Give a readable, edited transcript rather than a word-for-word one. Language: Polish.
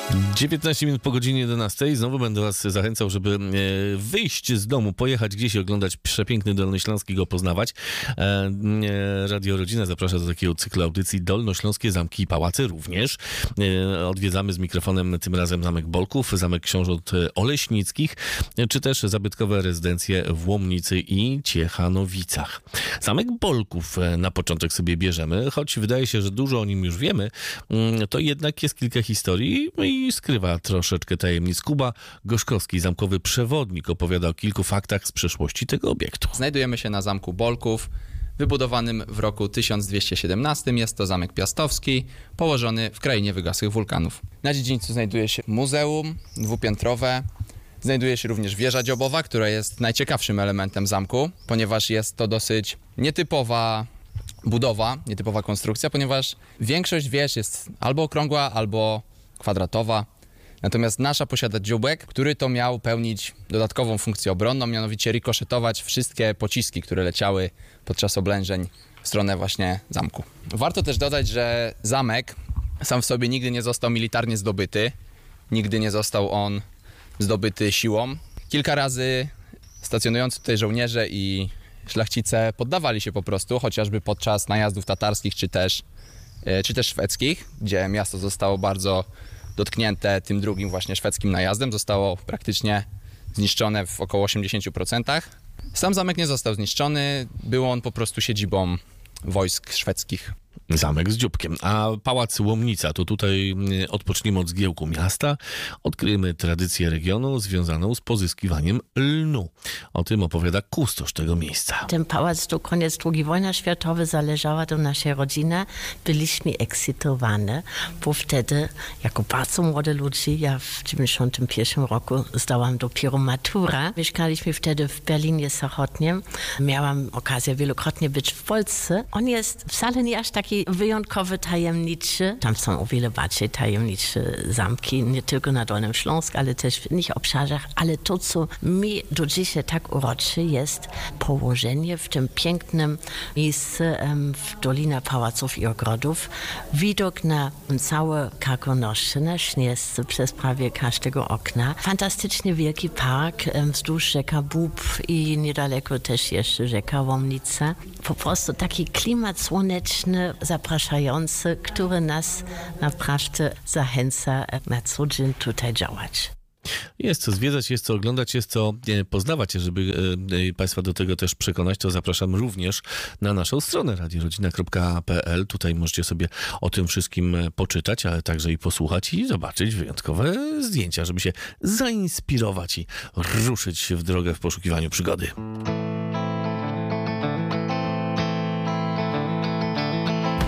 19 minut po godzinie 11. Znowu będę was zachęcał, żeby wyjść z domu, pojechać gdzieś i oglądać przepiękny Dolnośląski, go poznawać. Radio Rodzina zaprasza do takiego cyklu audycji Dolnośląskie Zamki i Pałace również. Odwiedzamy z mikrofonem tym razem Zamek Bolków, Zamek Książąt Oleśnickich, czy też zabytkowe rezydencje w Łomnicy i Ciechanowicach. Zamek Bolków na początek sobie bierzemy, choć wydaje się, że dużo o nim już wiemy, to jednak jest kilka historii i skrywa troszeczkę tajemnic. Kuba Gorzkowski, zamkowy przewodnik, opowiada o kilku faktach z przeszłości tego obiektu. Znajdujemy się na Zamku Bolków, wybudowanym w roku 1217. Jest to zamek piastowski, położony w krainie wygasłych wulkanów. Na dziedzińcu znajduje się muzeum dwupiętrowe. Znajduje się również wieża dziobowa, która jest najciekawszym elementem zamku, ponieważ jest to dosyć nietypowa budowa, nietypowa konstrukcja, ponieważ większość wież jest albo okrągła, albo kwadratowa. Natomiast nasza posiada dzióbek, który to miał pełnić dodatkową funkcję obronną, mianowicie rikoszetować wszystkie pociski, które leciały podczas oblężeń w stronę właśnie zamku. Warto też dodać, że zamek sam w sobie nigdy nie został militarnie zdobyty. Nigdy nie został on zdobyty siłą. Kilka razy stacjonujący tutaj żołnierze i szlachcice poddawali się po prostu, chociażby podczas najazdów tatarskich czy też szwedzkich, gdzie miasto zostało bardzo dotknięte tym drugim właśnie szwedzkim najazdem. Zostało praktycznie zniszczone w około 80%. Sam zamek nie został zniszczony, był on po prostu siedzibą wojsk szwedzkich. Zamek z dzióbkiem. A Pałac Łomnica, to tutaj odpocznijmy od zgiełku miasta, odkryjemy tradycję regionu związaną z pozyskiwaniem lnu. O tym opowiada kustosz tego miejsca. Ten pałac to koniec II wojny światowej, zależała do naszej rodziny. Byliśmy ekscytowane, bo wtedy, jako bardzo młode ludzie, ja w 91 roku zdałam dopiero maturę. Mieszkaliśmy wtedy w Berlinie Zachodnim. Miałam okazję wielokrotnie być w Polsce. On jest wcale nie aż taki wyjątkowy, tajemniczy. Tam są o wiele bardziej tajemnicze zamki, nie tylko na Dolnym Śląsku, ale też w innych obszarach. Ale to, co mi do dzisiaj tak uroczy, jest położenie w tym pięknym miejscu w Dolinie Pałaców i Ogrodów. Widok na całe Karkonosze, na Śnieżce przez prawie każdego okna. Fantastycznie wielki park wzdłuż rzeka Bób i niedaleko też jeszcze rzeka Łomnica. Po prostu taki klimat słoneczny, zapraszający, który nas naprawdę zachęca na co dzień tutaj działać. Jest co zwiedzać, jest co oglądać, jest co poznawać. Żeby Państwa do tego też przekonać, to zapraszam również na naszą stronę radiorodzina.pl. Tutaj możecie sobie o tym wszystkim poczytać, ale także i posłuchać i zobaczyć wyjątkowe zdjęcia, żeby się zainspirować i ruszyć w drogę w poszukiwaniu przygody.